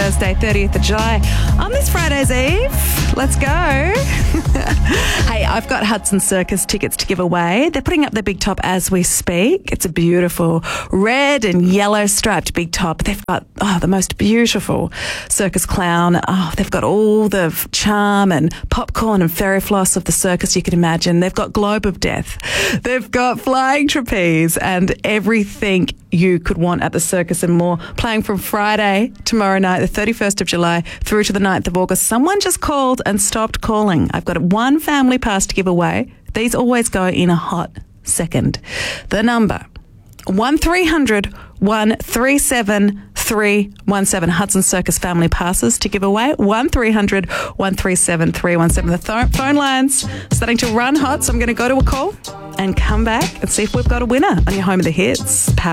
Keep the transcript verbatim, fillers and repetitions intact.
Thursday, thirtieth of July. On this Friday's Eve, let's go. Hey, I've got Hudson Circus tickets to give away. They're putting up their big top as we speak. It's a beautiful red and yellow striped big top. They've got oh, the most beautiful circus clown. Oh, they've got all the charm and popcorn and fairy floss of the circus you can imagine. They've got Globe of Death. They've got Flying Trapeze and everything you could want at the circus and more. Playing from Friday, tomorrow night, the thirty-first of July, through to the ninth of August. Someone just called and stopped calling. I've got one family pass to give away. These always go in a hot second. The number, one three hundred, one three seven, three one seven. Hudson Circus family passes to give away. one three hundred, one three seven, three one seven. The th- phone line's starting to run hot, so I'm going to go to a call and come back and see if we've got a winner on your Home of the Hits.